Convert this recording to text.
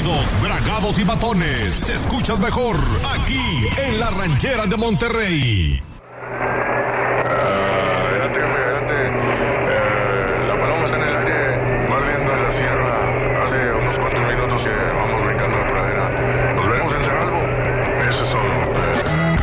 Sonidos, bragados y batones. Se escuchan mejor aquí en la Ranchera de Monterrey.